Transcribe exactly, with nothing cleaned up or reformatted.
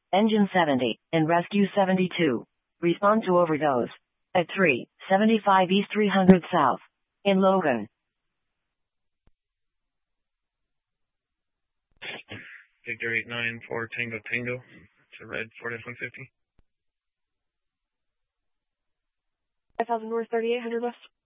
Engine seventy, and Rescue seventy-two. Respond to overdose. At three seventy-five East three hundred South. In Logan. Victor eight nine four Tango Tango. It's a red Ford F one fifty. five thousand North, thirty-eight hundred West.